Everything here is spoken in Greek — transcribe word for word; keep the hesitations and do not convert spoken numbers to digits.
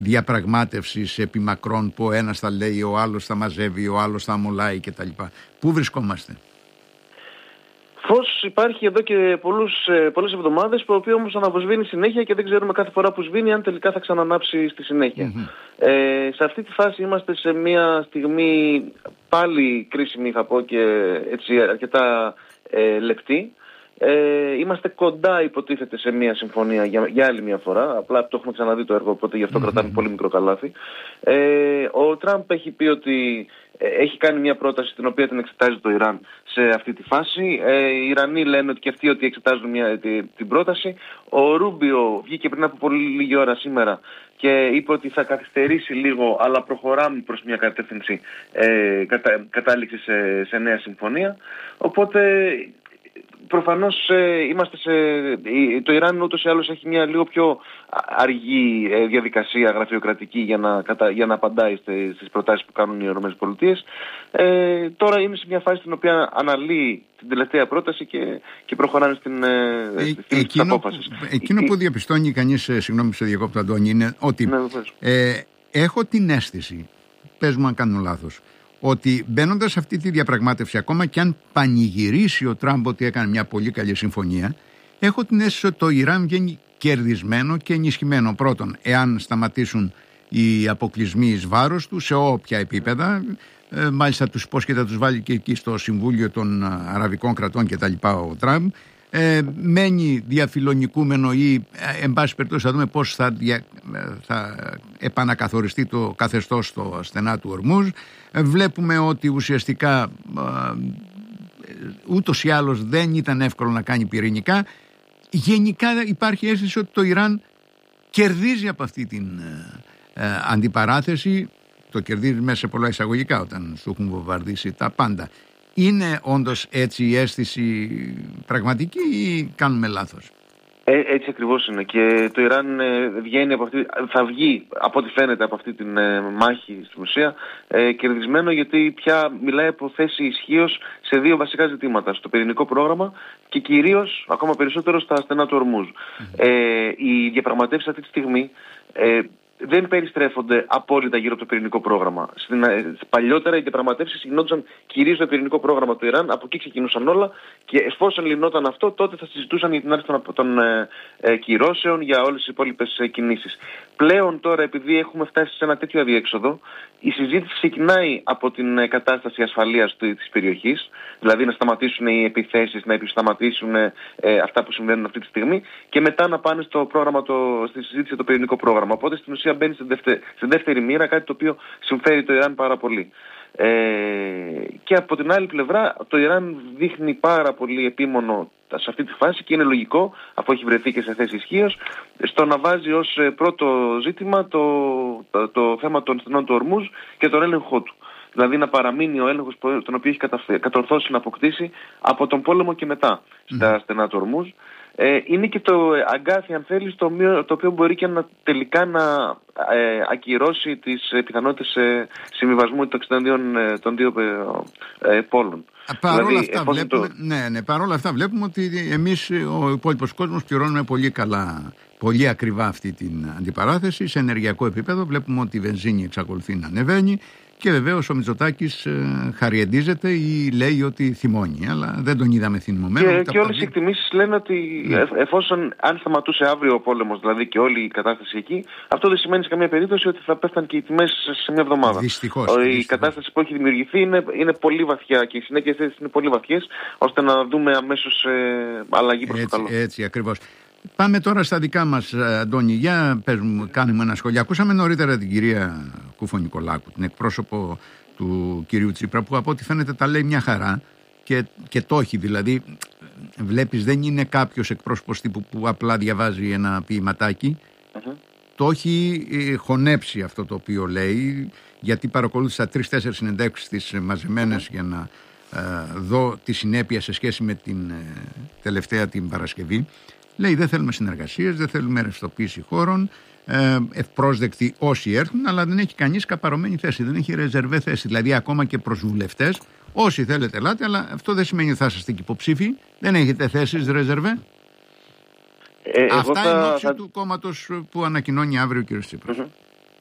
διαπραγμάτευσης επί μακρόν που ο ένας θα λέει, ο άλλος θα μαζεύει, ο άλλος θα αμολάει κτλ. Πού βρισκόμαστε? Φως υπάρχει εδώ και πολλούς, πολλές εβδομάδες, το οποίο όμως αναβοσβήνει συνέχεια και δεν ξέρουμε κάθε φορά που σβήνει αν τελικά θα ξανανάψει στη συνέχεια. Mm-hmm. Ε, σε αυτή τη φάση είμαστε σε μια στιγμή πάλι κρίσιμη, θα πω, και έτσι αρκετά ε, λεπτή. Ε, είμαστε κοντά, υποτίθεται, σε μια συμφωνία για, για άλλη μια φορά. Απλά το έχουμε ξαναδεί το έργο, οπότε γι' αυτό mm-hmm. κρατάμε πολύ μικρό καλάθι. Ε, ο Τραμπ έχει πει ότι ε, έχει κάνει μια πρόταση την οποία την εξετάζει το Ιράν σε αυτή τη φάση. Ε, οι Ιρανοί λένε ότι και αυτοί ότι εξετάζουν μια, τη, την πρόταση. Ο Ρούμπιο βγήκε πριν από πολύ λίγη ώρα σήμερα και είπε ότι θα καθυστερήσει λίγο, αλλά προχωράμε προς μια κατεύθυνση ε, κατα, κατάληξη σε, σε νέα συμφωνία. Οπότε προφανώς ε, είμαστε σε... το Ιράν ούτως ή άλλως έχει μια λίγο πιο αργή ε, διαδικασία γραφειοκρατική για να, κατα... για να απαντάει στις προτάσεις που κάνουν οι ΗΠΑ. Ε, τώρα είναι σε μια φάση στην οποία αναλύει την τελευταία πρόταση και, και προχωράνε στην ε, ε, απόφαση. Εκείνο που διαπιστώνει κανείς, ε, συγγνώμη σε διακόπτω Αντώνη, είναι ότι ναι, ε, έχω την αίσθηση, πες μου αν κάνω λάθος, ότι μπαίνοντας σε αυτή τη διαπραγμάτευση, ακόμα και αν πανηγυρίσει ο Τραμπ ότι έκανε μια πολύ καλή συμφωνία, έχω την αίσθηση ότι το Ιράν βγαίνει κερδισμένο και ενισχυμένο. Πρώτον, εάν σταματήσουν οι αποκλεισμοί εις βάρος του σε όποια επίπεδα, ε, μάλιστα τους υπόσχεται να τους βάλει και εκεί στο Συμβούλιο των Αραβικών Κρατών κτλ. Ο Τραμπ. Ε, μένει διαφιλονικούμενο ή ε, εν πάση περιπτώσει θα δούμε πώς θα, δια, θα επανακαθοριστεί το καθεστώς στο στενά του Ορμούζ. Ε, βλέπουμε ότι ουσιαστικά ε, ούτως ή άλλως δεν ήταν εύκολο να κάνει πυρηνικά. Γενικά υπάρχει αίσθηση ότι το Ιράν κερδίζει από αυτή την ε, ε, αντιπαράθεση. Το κερδίζει μέσα σε πολλά εισαγωγικά όταν σου έχουν βομβαρδίσει τα πάντα. Είναι όντως έτσι η αίσθηση πραγματική ή κάνουμε λάθος? Ε, έτσι ακριβώς είναι και το Ιράν ε, βγαίνει από αυτή, θα βγει από ό,τι φαίνεται από αυτή την ε, μάχη στην ουσία ε, κερδισμένο, γιατί πια μιλάει από θέση ισχύως σε δύο βασικά ζητήματα, στο πυρηνικό πρόγραμμα και κυρίως ακόμα περισσότερο στα στενά του Ορμούζ. Mm-hmm. Ε, οι διαπραγματεύσεις αυτή τη στιγμή ε, δεν περιστρέφονται απόλυτα γύρω από το πυρηνικό πρόγραμμα. Στην, ε, παλιότερα οι διαπραγματεύσεις γινόντουσαν κυρίως στο πυρηνικό πρόγραμμα του Ιράν, από εκεί ξεκινούσαν όλα και εφόσον λυνόταν αυτό, τότε θα συζητούσαν για την άρση των, των ε, ε, κυρώσεων για όλες τις υπόλοιπες ε, κινήσεις. Πλέον τώρα, επειδή έχουμε φτάσει σε ένα τέτοιο αδιέξοδο, η συζήτηση ξεκινάει από την ε, κατάσταση ασφαλείας της περιοχής, δηλαδή να σταματήσουν οι επιθέσεις, να σταματήσουν ε, ε, αυτά που συμβαίνουν αυτή τη στιγμή και μετά να πάνε στο πρόγραμμα, το, στη συζήτηση για το πυρηνικό πρόγραμμα. Οπότε στην ουσία μπαίνει στη δεύτερη, στη δεύτερη μοίρα, κάτι το οποίο συμφέρει το Ιράν πάρα πολύ. Ε, και από την άλλη πλευρά το Ιράν δείχνει πάρα πολύ επίμονο σε αυτή τη φάση και είναι λογικό, αφού έχει βρεθεί και σε θέση ισχύως, στο να βάζει ως πρώτο ζήτημα το, το, το θέμα των στενών του Ορμούζ και τον έλεγχό του. Δηλαδή να παραμείνει ο έλεγχος τον οποίο έχει κατορθώσει να αποκτήσει από τον πόλεμο και μετά στα mm. στενά του Ορμούζ. Ε, είναι και το αγκάθι, αν θέλεις, το, το οποίο μπορεί και να, τελικά να ε, ακυρώσει τις ε, πιθανότητες ε, συμβιβασμού των δύο ε, ε, πόλων. Παρόλα δηλαδή, αυτά, βλέπουμε, το... ναι, ναι, παρόλα αυτά βλέπουμε ότι εμείς ο υπόλοιπος κόσμος πληρώνουμε πολύ καλά, πολύ ακριβά αυτή την αντιπαράθεση. Σε ενεργειακό επίπεδο βλέπουμε ότι η βενζίνη εξακολουθεί να ανεβαίνει. Και βεβαίως ο Μητσοτάκης ε, χαριεντίζεται ή λέει ότι θυμώνει, αλλά δεν τον είδαμε θυμωμένο. Και, και όλες οι εκτιμήσεις λένε ότι ναι. ε, εφόσον αν σταματούσε αύριο ο πόλεμος, δηλαδή και όλη η κατάσταση εκεί, αυτό δεν σημαίνει σε καμία περίπτωση ότι θα πέφταν και οι τιμές σε μια εβδομάδα. Δυστυχώς. Η δυστυχώς. κατάσταση που έχει δημιουργηθεί είναι, είναι πολύ βαθιά και οι συνέχειες θέσεις είναι πολύ βαθιές, ώστε να δούμε αμέσως ε, αλλαγή προς το καλό. Έτσι ακριβώς. Πάμε τώρα στα δικά μας, Αντώνη. Για πες μου, κάνουμε ένα σχόλιο. Ακούσαμε νωρίτερα την κυρία Κούφο-Νικολάκου, την εκπρόσωπο του κυρίου Τσίπρα, που από ό,τι φαίνεται τα λέει μια χαρά και, και το έχει. Δηλαδή, βλέπεις, δεν είναι κάποιος εκπρόσωπος τύπου που απλά διαβάζει ένα ποιηματάκι. Uh-huh. Το έχει χωνέψει αυτό το οποίο λέει, γιατί παρακολούθησα τρεις-τέσσερις συνεντεύξεις τις μαζεμένες uh-huh. για να ε, δω τη συνέπεια σε σχέση με την ε, τελευταία την Παρασκευή. Λέει δεν θέλουμε συνεργασίες, δεν θέλουμε ρευστοποίηση χώρων, ε, ευπρόσδεκτοι όσοι έρθουν, αλλά δεν έχει κανείς καπαρωμένη θέση, δεν έχει ρεζερβέ θέση. Δηλαδή ακόμα και προς βουλευτές, όσοι θέλετε ελάτε, αλλά αυτό δεν σημαίνει ότι θα είστε και υποψήφοι, δεν έχετε θέσεις ρεζερβέ. Ε, Αυτά θα... είναι όψη θα... του κόμματος που ανακοινώνει αύριο ο κ. Τσίπρας. Mm-hmm.